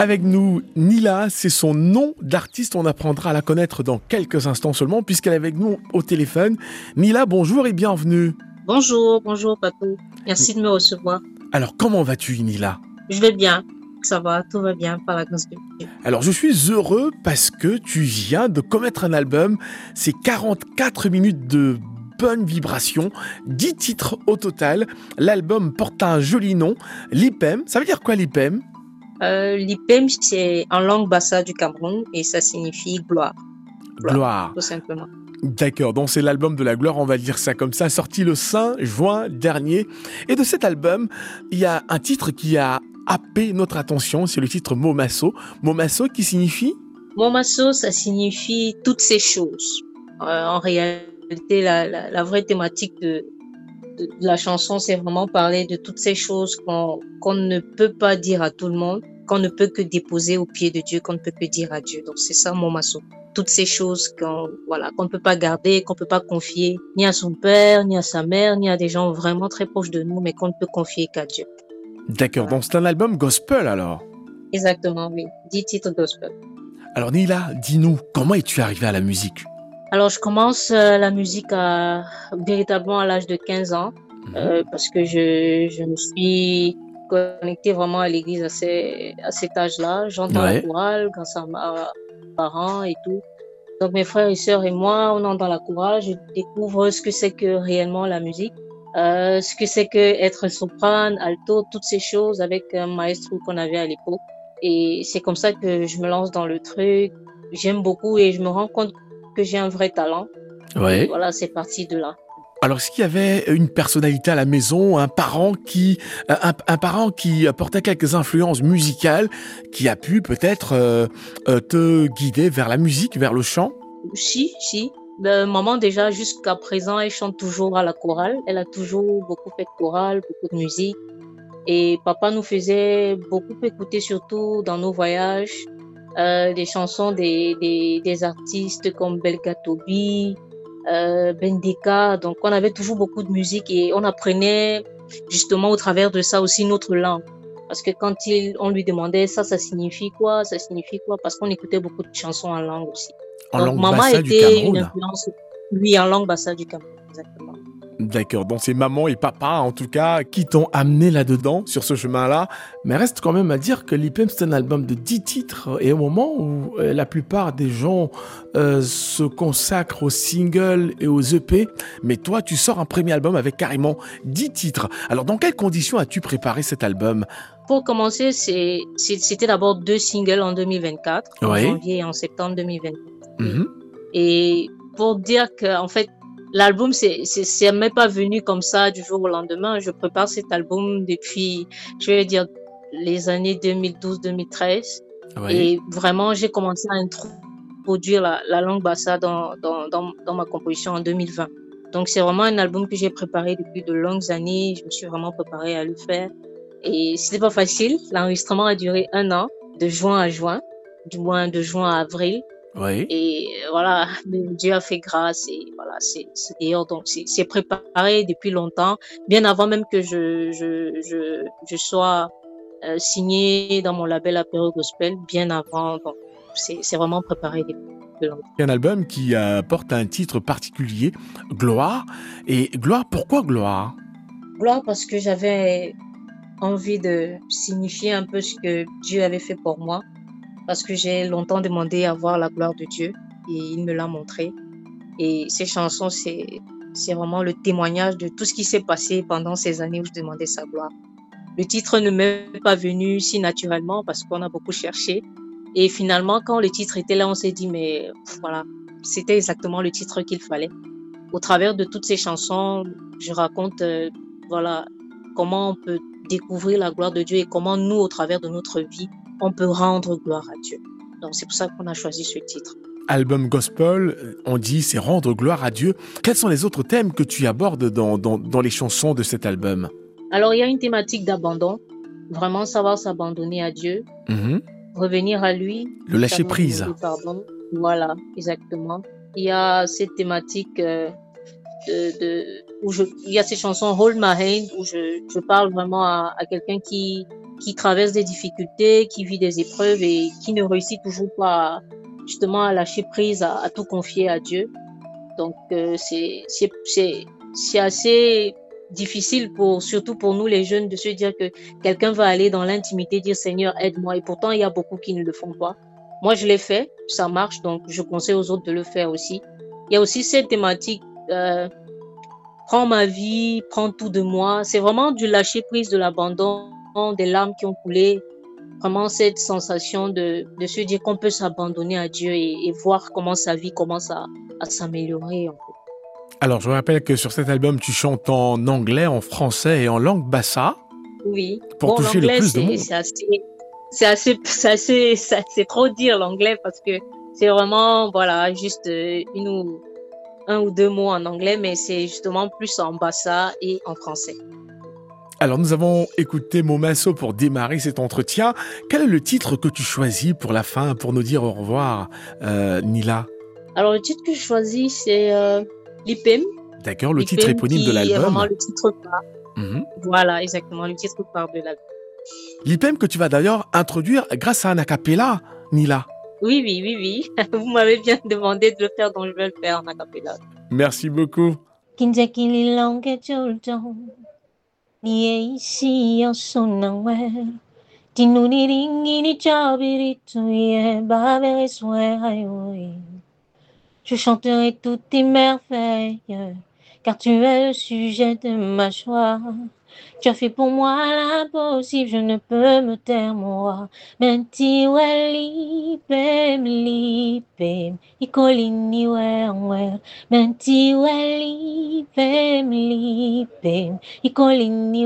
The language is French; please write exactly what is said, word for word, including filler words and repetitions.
Avec nous, Nila, c'est son nom d'artiste. On apprendra à la connaître dans quelques instants seulement, puisqu'elle est avec nous au téléphone. Nila, bonjour et bienvenue. Bonjour, bonjour Patou. Merci de me recevoir. Alors, comment vas-tu, Nila? Je vais bien. Ça va, tout va bien par la grâce de Dieu. Alors, je suis heureux parce que tu viens de commettre un album. C'est quarante-quatre minutes de bonnes vibrations, dix titres au total. L'album porte un joli nom, Lipem. Ça veut dire quoi, Lipem? Euh, L'Ipem, c'est en langue bassa du Cameroun et ça signifie gloire. Gloire, Gloire. tout simplement. D'accord, donc c'est l'album de la gloire, on va dire ça comme ça, sorti le cinq juin dernier. Et de cet album, il y a un titre qui a happé notre attention, c'est le titre Momasso. Momasso qui signifie? Momasso, ça signifie toutes ces choses. Euh, en réalité, la, la, la vraie thématique de, de, de la chanson, c'est vraiment parler de toutes ces choses qu'on qu'on ne peut pas dire à tout le monde, qu'on ne peut que déposer au pied de Dieu, qu'on ne peut que dire à Dieu. Donc c'est ça Momasso. Toutes ces choses qu'on voilà, qu'on ne peut pas garder, qu'on ne peut pas confier ni à son père, ni à sa mère, ni à des gens vraiment très proches de nous, mais qu'on ne peut confier qu'à Dieu. D'accord, Voilà. donc c'est un album gospel alors. Exactement, oui. Dix titres gospel. Alors Nila, dis-nous, comment es-tu arrivée à la musique? Alors, je commence euh, la musique à, véritablement à l'âge de quinze ans, Mhm. euh, parce que je, je me suis connectée vraiment à l'église à, ces, à cet âge-là. J'entre dans la Ouais, chorale grâce à ma- mes parents et tout. Donc, mes frères et sœurs et moi, on entre dans la chorale. Je découvre ce que c'est que réellement la musique, euh, ce que c'est que être soprane, alto, toutes ces choses avec un maestro qu'on avait à l'époque. Et c'est comme ça que je me lance dans le truc. J'aime beaucoup et je me rends compte que j'ai un vrai talent. Et ouais. voilà, c'est parti de là. Alors, est-ce qu'il y avait une personnalité à la maison, un parent qui, un, un parent qui apportait quelques influences musicales, qui a pu peut-être euh, euh, te guider vers la musique, vers le chant? Si, si. Euh, maman, déjà, jusqu'à présent, elle chante toujours à la chorale. Elle a toujours beaucoup fait de chorale, beaucoup de musique. Et papa nous faisait beaucoup écouter, surtout dans nos voyages, euh, des chansons des, des, des artistes comme Belga Tobi, euh, Bendeka. Donc, on avait toujours beaucoup de musique et on apprenait justement au travers de ça aussi notre langue. Parce que quand il, on lui demandait ça, ça signifie quoi, ça signifie quoi, parce qu'on écoutait beaucoup de chansons en langue aussi. En Donc, langue maman bassa du était une Cameroun. influence, lui, en langue bassa du Cameroun, exactement. D'accord, donc c'est maman et papa, en tout cas, qui t'ont amené là-dedans, sur ce chemin-là. Mais reste quand même à dire que l'I P M, c'est un album de dix titres. Et au moment où euh, la plupart des gens euh, se consacrent aux singles et aux E P, mais toi, tu sors un premier album avec carrément dix titres. Alors, dans quelles conditions as-tu préparé cet album? Pour commencer, c'est, c'est- c'était d'abord deux singles en deux mille vingt-quatre, en Oui. janvier et en septembre deux mille vingt-quatre. Oui. Mhm. Et pour dire que, en fait, l'album, c'est, c'est, c'est même pas venu comme ça du jour au lendemain. Je prépare cet album depuis, je vais dire, les années deux mille douze deux mille treize. Oui. Et vraiment, j'ai commencé à introduire la, la langue bassa dans, dans, dans, dans ma composition en deux mille vingt. Donc, c'est vraiment un album que j'ai préparé depuis de longues années. Je me suis vraiment préparée à le faire. Et c'était pas facile. L'enregistrement a duré un an, de juin à juin, du moins de juin à avril. Oui. Et euh, voilà, Dieu a fait grâce et voilà, c'est c'est d'ailleurs donc c'est c'est préparé depuis longtemps, bien avant même que je je je je sois euh, signée dans mon label Apéro Gospel, bien avant. Donc c'est c'est vraiment préparé depuis longtemps. Un album qui euh, porte un titre particulier, Gloire. Et Gloire, pourquoi Gloire? Gloire parce que j'avais envie de signifier un peu ce que Dieu avait fait pour moi, parce que j'ai longtemps demandé à voir la gloire de Dieu et il me l'a montré. Et ces chansons, c'est, c'est vraiment le témoignage de tout ce qui s'est passé pendant ces années où je demandais sa gloire. Le titre ne m'est pas venu si naturellement parce qu'on a beaucoup cherché. Et finalement, quand le titre était là, on s'est dit, mais pff, voilà, c'était exactement le titre qu'il fallait. Au travers de toutes ces chansons, je raconte, euh, voilà, comment on peut découvrir la gloire de Dieu et comment nous, au travers de notre vie, on peut rendre gloire à Dieu. Donc, c'est pour ça qu'on a choisi ce titre. Album gospel, on dit c'est rendre gloire à Dieu. Quels sont les autres thèmes que tu abordes dans, dans, dans les chansons de cet album? Alors, il y a une thématique d'abandon, vraiment savoir s'abandonner à Dieu, Mhm. revenir à lui, Le lâcher savoir prise. demander pardon. Voilà, exactement. Il y a cette thématique euh, de, de où je, il y a ces chansons Hold My Hand où je, je parle vraiment à, à quelqu'un qui qui traverse des difficultés, qui vit des épreuves et qui ne réussit toujours pas à, justement à lâcher prise, à, à tout confier à Dieu. Donc euh, c'est c'est c'est c'est assez difficile pour surtout pour nous les jeunes de se dire que quelqu'un va aller dans l'intimité dire Seigneur aide-moi et pourtant il y a beaucoup qui ne le font pas. Moi je l'ai fait, ça marche donc je conseille aux autres de le faire aussi. Il y a aussi cette thématique euh, prends ma vie, prends tout de moi. C'est vraiment du lâcher prise, de l'abandon, des larmes qui ont coulé. Vraiment cette sensation de, de se dire qu'on peut s'abandonner à Dieu et, et voir comment sa vie commence à, à s'améliorer. En fait. Alors, je rappelle que sur cet album, tu chantes en anglais, en français et en langue bassa Oui. pour Bon, toucher le l'anglais, plus de c'est monde. c'est assez, c'est assez, c'est assez, c'est c'est trop dire l'anglais parce que c'est vraiment, voilà, juste euh, une ou, un ou deux mots en anglais, mais c'est justement plus en bassa et en français. Alors, nous avons écouté Momasso pour démarrer cet entretien. Quel est le titre que tu choisis pour la fin, pour nous dire au revoir, euh, Nila? Alors, le titre que je choisis, c'est euh, Lipem. D'accord, le titre Lipem éponyme de qui est vraiment l'album. le titre phare. Mhm. Voilà, exactement, le titre phare de l'album. L'I P E M que tu vas d'ailleurs introduire grâce à un acapella, Nila. Oui, oui, oui, oui. Vous m'avez bien demandé de le faire, donc je vais le faire en acapella. Merci beaucoup. Je chanterai toutes tes merveilles, car tu es le sujet de ma joie. Tu as fait pour moi l'impossible, je ne peux me taire, moi. Menti weli pem li pem, ikolini wer. Menti weli pem li pem, ikolini